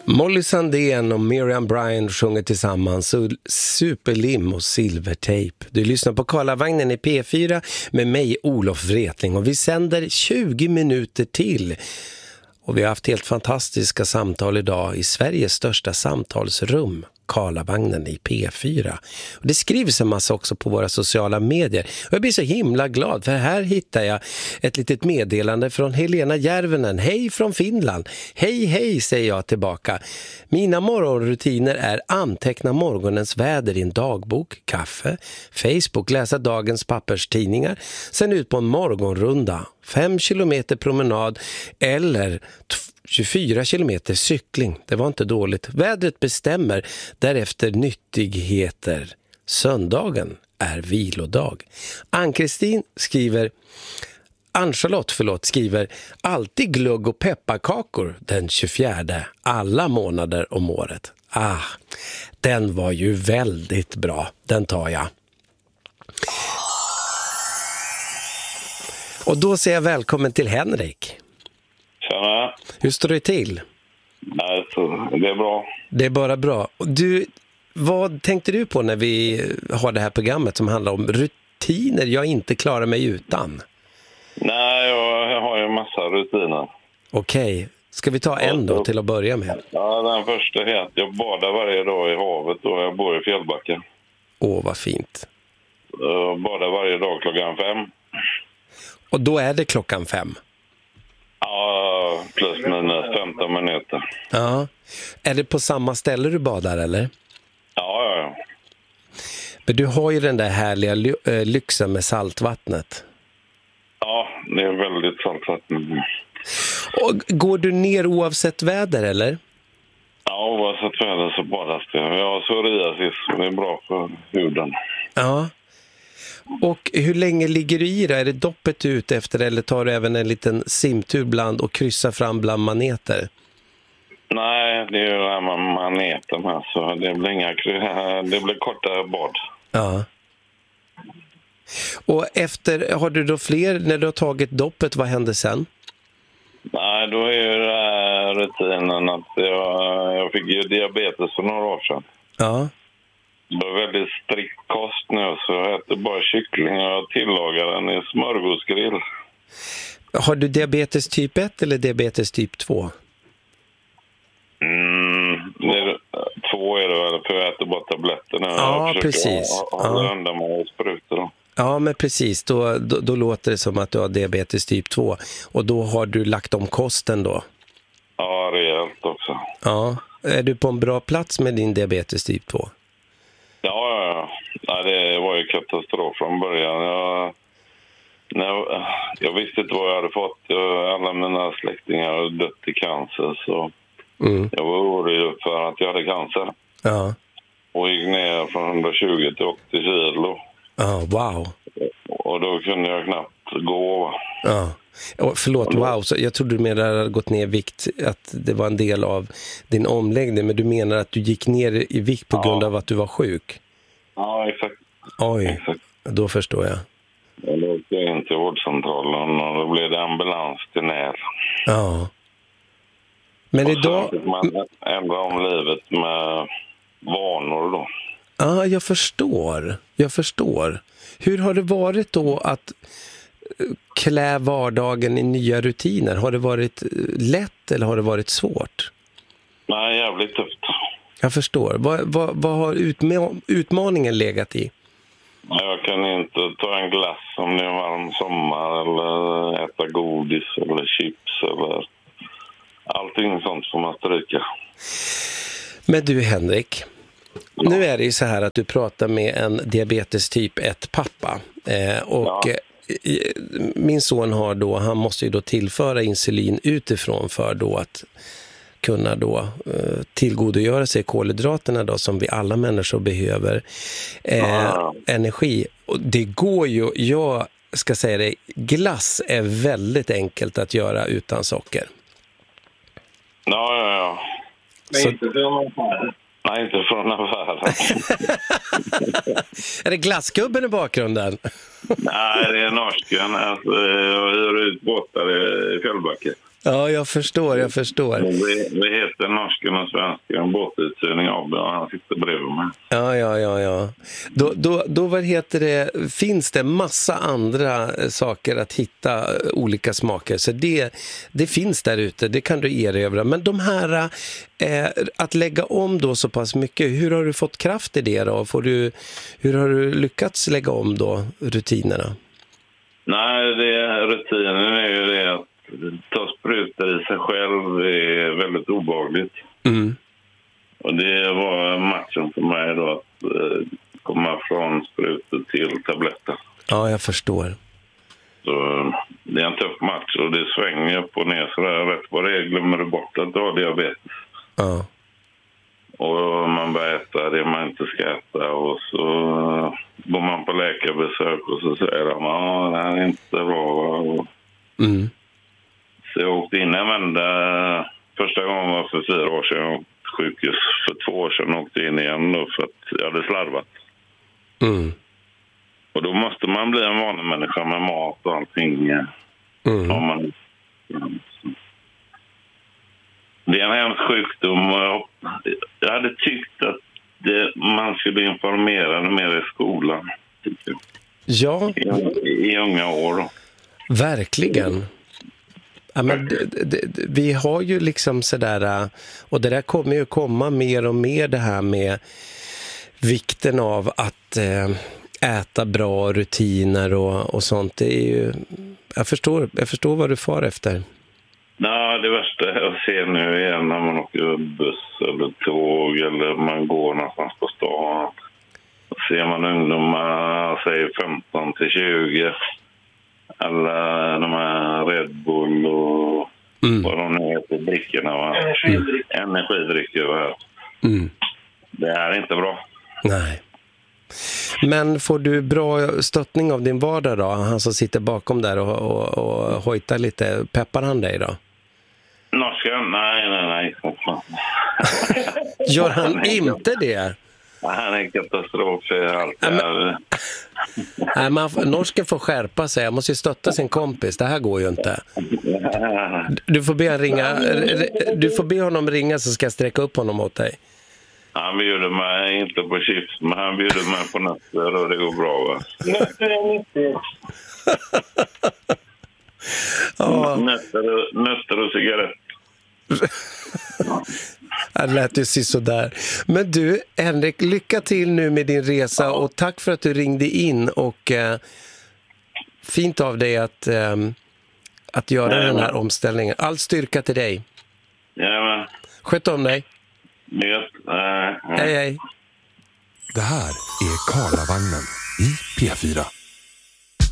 Molly Sandén och Miriam Bryant sjunger tillsammans Superlim och Silvertejp. Du lyssnar på Karlavagnen i P4 med mig, Olof Wretling, och vi sänder 20 minuter till. Och vi har haft helt fantastiska samtal idag i Sveriges största samtalsrum, Karlavagnen i P4. Och det skrivs en massa också på våra sociala medier. Och jag blir så himla glad, för här hittar jag ett litet meddelande från Helena Järvenen. Hej från Finland. Hej, hej, säger jag tillbaka. Mina morgonrutiner är anteckna morgonens väder i en dagbok, kaffe, Facebook, läsa dagens papperstidningar, sen ut på en morgonrunda, 5 kilometer promenad eller 24 kilometer cykling. Det var inte dåligt. Vädret bestämmer, därefter nyttigheter. Söndagen är vilodag. Ann-Kristin skriver, Ann-Charlotte skriver, alltid glugg och pepparkakor den 24, alla månader om året. Den var ju väldigt bra. Den tar jag. Och då säger jag välkommen till Henrik. Tjena. Hur står det till? Alltså, det är bra. Det är bara bra. Du, vad tänkte du på när vi har det här programmet som handlar om rutiner jag inte klarar mig utan? Nej, jag har ju en massa rutiner. Okej. Ska vi ta en då till att börja med? Ja, den första är att jag badar varje dag i havet och jag bor i Fjällbacka. Vad fint. Jag badar varje dag klockan 5. Och då är det klockan 5? Ja, plus minus 15 minuter. Ja. Är det på samma ställe du badar, eller? Ja. Men du har ju den där härliga lyxen med saltvattnet. Ja, det är väldigt saltvatten. Och går du ner oavsett väder, eller? Ja, oavsett väder så badas det. Jag har psoriasis, det är bra för huden. Ja. Och hur länge ligger du i det? Är det doppet ut efter, eller tar du även en liten simtur bland och kryssar fram bland maneter? Nej, det är ju det här med maneten här, så det blir kortare bad. Ja. Och har du då fler, när du har tagit doppet, vad händer sen? Nej, då är ju det här rutinen att jag fick ju diabetes för några år sedan. Ja. Det var väldigt strikt kost nu, så jag äter bara kyckling och jag tillagar den i smörgåsgrill. Har du diabetes typ 1 eller diabetes typ 2? 2 är det väl, för jag äter bara tabletter nu. Ja, precis. Ja, men precis. Då låter det som att du har diabetes typ 2. Och då har du lagt om kosten då? Ja, rejält också. Ja. Är du på en bra plats med din diabetes typ 2? Ja. Nej, det var ju katastrof från början. Jag visste inte vad jag hade fått. Alla mina släktingar hade dött i cancer, så jag var orolig för att jag hade cancer. Ja. Och gick ner från 120 till 80 kilo. Ja, wow. Och då kunde jag knappt gå. Ja. Förlåt, wow. Så jag trodde du menade att du hade gått ner i vikt, att det var en del av din omläggning. Men du menar att du gick ner i vikt på grund av att du var sjuk? Ja, exakt. Oj, exakt. Då förstår jag. Jag åkte in till vårdcentralen och då blev det ambulans till när. Ja. Men och idag... så man ändrar om livet med vanor då. Ja, jag förstår. Hur har det varit då att klä vardagen i nya rutiner? Har det varit lätt eller har det varit svårt? Nej, jävligt tufft. Jag förstår. Vad har utmaningen legat i? Jag kan inte ta en glass om det är en varm sommar eller äta godis eller chips eller allting sånt får man stryka. Men du, Henrik, nu är det ju så här att du pratar med en diabetes typ 1 pappa min son han måste ju då tillföra insulin utifrån för då att kunna då tillgodogöra sig kolhydraterna då, som vi alla människor behöver energi. Och det går ju, jag ska säga det, glass är väldigt enkelt att göra utan socker. Ja. Så... Inte från affären. Nej, inte från affären. Är det glassgubben i bakgrunden? Nej, det är norsken. Alltså, jag hyr ut båtar i Fjällbacka. Ja, jag förstår. Vi heter Norsken och Svensken båtuthyrning AB och han sitter bredvid mig. Ja. Då vad heter det, finns det massa andra saker att hitta, olika smaker. Så det finns där ute, det kan du erövra. Men de här, att lägga om då så pass mycket, hur har du fått kraft i det då? Hur har du lyckats lägga om då rutinerna? Nej, rutinen är ju det att ta sprutor i sig själv är väldigt obehagligt. Mm. Och det var matchen för mig då att komma från sprutor till tabletter. Ja, jag förstår. Så det är en tuff match och det svänger upp och ner så där. Rätt vad det är glömmer du bort att du har diabetes. Ja. Och man börjar äta det man inte ska äta och så går man på läkarbesök och så säger de att det här är inte bra. Mm. Så jag åkte in första gången var för 4 år sedan. Jag åkte sjukhus för 2 år sedan och åkte in igen då för att jag hade slarvat. Mm. Och då måste man bli en vanlig människa med mat och allting. Mm. Det är en hemsk sjukdom. Jag hade tyckt att man skulle informera mer i skolan. Ja. I unga år då. Verkligen. Ja, men vi har ju liksom sådär, och det där kommer ju komma mer och mer, det här med vikten av att äta bra rutiner och sånt. Det är ju, jag förstår vad du far efter. Nej, det värsta jag ser nu är när man åker buss eller tåg eller man går någonstans på stan. Då ser man ungdomar, säger 15 till 20. Eller de här Red Bull och vad de nu heter, drickorna, va? Energidrycker. Mm. Det är inte bra. Nej. Men får du bra stöttning av din vardag då? Han som sitter bakom där och hojtar lite. Peppar han dig då? Norsken? Nej. Gör han inte det? Han är katastrof för allt. Nej, norsken får skärpa sig. Jag måste ju stötta sin kompis. Det här går ju inte. Du får be honom ringa så ska jag sträcka upp honom åt dig. Han bjuder mig inte på chips, men han bjuder mig på nötter och det går bra, va? Nötter är nyttigt. Nötter och cigarett. Det lät ju sådär. Men du, Henrik, lycka till nu med din resa och tack för att du ringde in och fint av dig att göra den här omställningen. All styrka till dig. Ja, sköt om dig. Hej. Det här är Karlavagnen i P4.